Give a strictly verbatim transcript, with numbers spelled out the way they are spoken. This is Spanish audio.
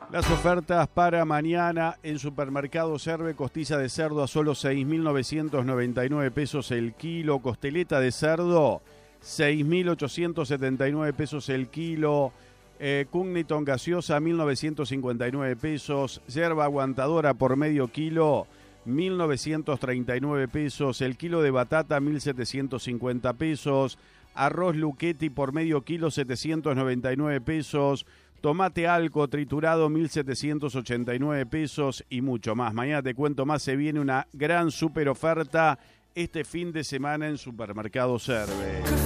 Las ofertas para mañana en Supermercado Serve: costilla de cerdo a solo seis mil novecientos noventa y nueve pesos el kilo, costeleta de cerdo seis mil ochocientos setenta y nueve pesos el kilo, eh, Cugniton gaseosa mil novecientos cincuenta y nueve pesos, yerba aguantadora por medio kilo mil novecientos treinta y nueve pesos, el kilo de batata mil setecientos cincuenta pesos, arroz Luchetti por medio kilo setecientos noventa y nueve pesos, tomate Alco triturado mil setecientos ochenta y nueve pesos y mucho más. Mañana te cuento más, se viene una gran super oferta este fin de semana en Supermercado Serve.